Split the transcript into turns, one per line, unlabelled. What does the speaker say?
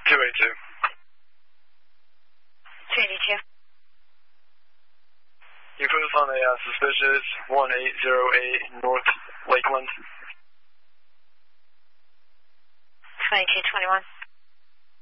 282.
282.
You put us on a suspicious 1808 North Lakeland.
2221.